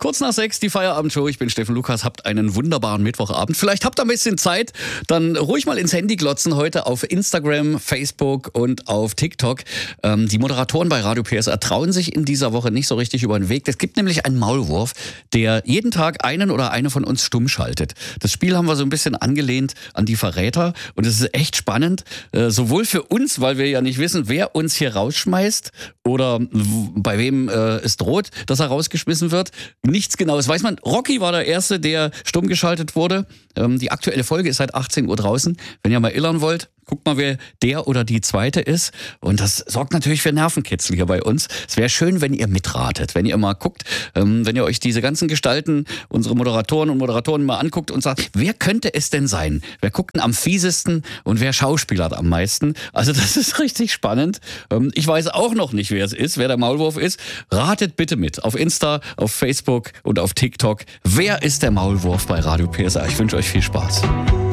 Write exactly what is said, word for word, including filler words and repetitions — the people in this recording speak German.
Kurz nach sechs, die Feierabendshow. Ich bin Steffen Lukas, habt einen wunderbaren Mittwochabend. Vielleicht habt ihr ein bisschen Zeit, dann ruhig mal ins Handy glotzen heute auf Instagram, Facebook und auf TikTok. Ähm, die Moderatoren bei Radio P S R trauen sich in dieser Woche nicht so richtig über den Weg. Es gibt nämlich einen Maulwurf, der jeden Tag einen oder eine von uns stumm schaltet. Das Spiel haben wir so ein bisschen angelehnt an die Verräter und es ist echt spannend, äh, sowohl für uns, weil wir ja nicht wissen, wer uns hier rausschmeißt oder w- bei wem äh, es droht, dass er rausgeschmissen wird. Nichts Genaues weiß man. Rocky war der Erste, der stumm geschaltet wurde. Ähm, die aktuelle Folge ist seit achtzehn Uhr draußen. Wenn ihr mal illern wollt, guckt mal, wer der oder die Zweite ist. Und das sorgt natürlich für Nervenkitzel hier bei uns. Es wäre schön, wenn ihr mitratet, wenn ihr mal guckt, ähm, wenn ihr euch diese ganzen Gestalten, unsere Moderatoren und Moderatoren mal anguckt und sagt, wer könnte es denn sein? Wer guckt denn am fiesesten und wer schauspielert am meisten? Also das ist richtig spannend. Ähm, ich weiß auch noch nicht, wer es ist, wer der Maulwurf ist. Ratet bitte mit auf Insta, auf Facebook und auf TikTok. Wer ist der Maulwurf bei Radio P S R? Ich wünsche euch viel Spaß.